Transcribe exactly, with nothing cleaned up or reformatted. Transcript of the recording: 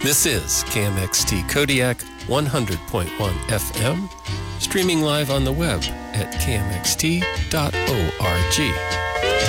This is K M X T Kodiak one hundred point one F M, streaming live on the web at k m x t dot org.